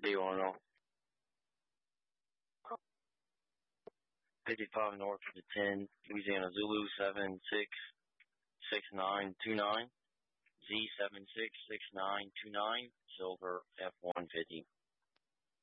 D10. 55 north of the 10, Louisiana Zulu 766929, Z766929, Silver F150.